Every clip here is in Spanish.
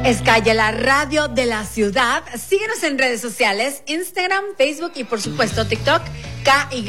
Es Calle, la radio de la ciudad. Síguenos en redes sociales, Instagram, Facebook y por supuesto TikTok, KY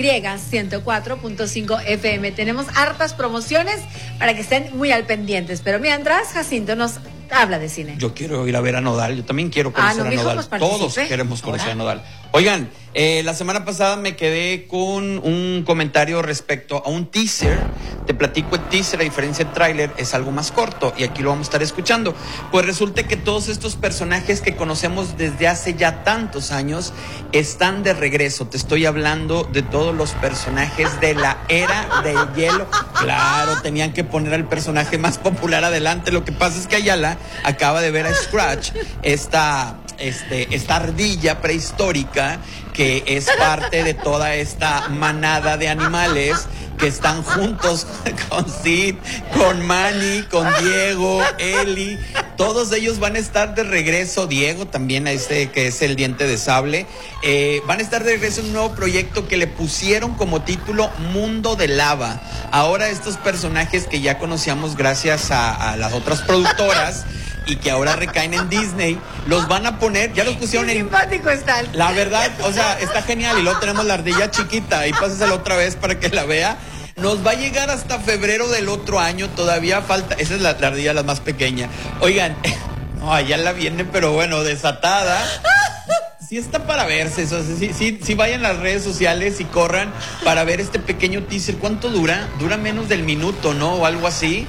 104.5 FM. Tenemos hartas promociones para que estén muy al pendientes. Pero mientras, Jacinto nos habla de cine. Yo quiero ir a ver a Nodal, yo también quiero conocer a Nodal. Pues todos queremos conocer a Nodal. Oigan, la semana pasada me quedé con un comentario respecto a un teaser. Te platico el teaser, a diferencia del tráiler, es algo más corto y aquí lo vamos a estar escuchando. Pues resulta que todos estos personajes que conocemos desde hace ya tantos años están de regreso. Te estoy hablando de todos los personajes de la era del hielo. Claro, tenían que poner al personaje más popular adelante. Lo que pasa es que Ayala acaba de ver a Scratch, esta ardilla prehistórica que es parte de toda esta manada de animales que están juntos con Sid, con Manny, con Diego, Eli. Todos ellos van a estar de regreso. Diego también, que es el diente de sable. Van a estar de regreso en un nuevo proyecto que le pusieron como título Mundo de Lava. Ahora estos personajes que ya conocíamos gracias a las otras productoras y que ahora recaen en Disney, los van a poner, ya los pusieron en... simpático están. La verdad, o sea, está genial. Y luego tenemos la ardilla chiquita, ahí pásasela otra vez para que la vea. Nos va a llegar hasta febrero del otro año, todavía falta, esa es la ardilla la más pequeña. Oigan, no, ya la viene, pero bueno, desatada. Sí está para verse, eso, sí vayan a las redes sociales y corran para ver este pequeño teaser. ¿Cuánto dura? Dura menos del minuto, ¿no? O algo así.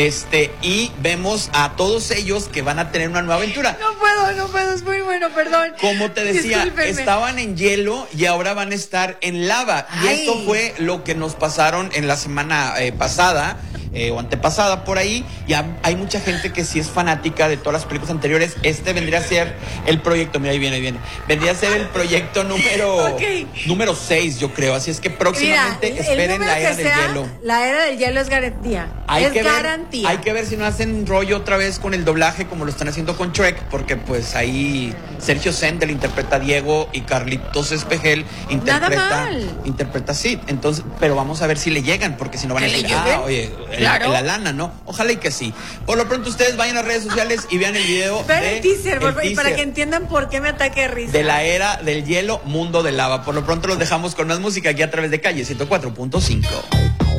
Y vemos a todos ellos que van a tener una nueva aventura. No puedo, es muy bueno, perdón. Como te decía, discúlpenme. estaban en hielo y ahora van a estar en lava. Y esto fue lo que nos pasaron en la semana pasada. O antepasada por ahí. Ya hay mucha gente que sí es fanática de todas las películas anteriores. Vendría a ser el proyecto, mira, ahí viene. Vendría a ser el proyecto número 6, yo creo. Así es que próximamente esperen la era del hielo. La era del hielo es garantía. Hay que ver si no hacen rollo otra vez con el doblaje como lo están haciendo con Shrek, porque pues ahí Sergio Sendel interpreta a Diego y Carlitos Espejel interpreta a Sid. Entonces, pero vamos a ver si le llegan, porque si no van a decir, oye, claro, la lana, ¿no? Ojalá y que sí. Por lo pronto ustedes vayan a redes sociales y vean el video. Vean el teaser, y para que entiendan por qué me ataque de risa. De la era del hielo, Mundo de Lava. Por lo pronto los dejamos con más música aquí a través de Calle 104.5.